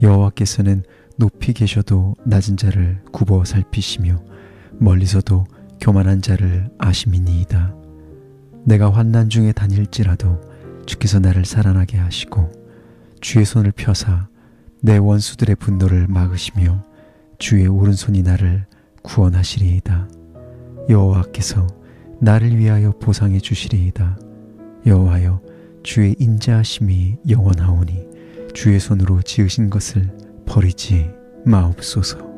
여호와께서는 높이 계셔도 낮은 자를 굽어 살피시며 멀리서도 교만한 자를 아심이니이다. 내가 환난 중에 다닐지라도 주께서 나를 살아나게 하시고 주의 손을 펴사 내 원수들의 분노를 막으시며 주의 오른손이 나를 구원하시리이다. 여호와께서 나를 위하여 보상해 주시리이다. 여호와여, 주의 인자하심이 영원하오니 주의 손으로 지으신 것을 버리지 마옵소서.